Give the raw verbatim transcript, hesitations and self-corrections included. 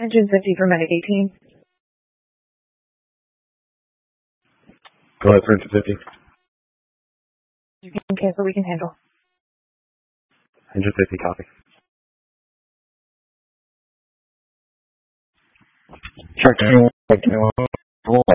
Engine fifty for Medic eighteen. Go ahead for engine fifty. You can cancel, we can handle. Engine fifty, copy. Shark twenty-one, twenty-one,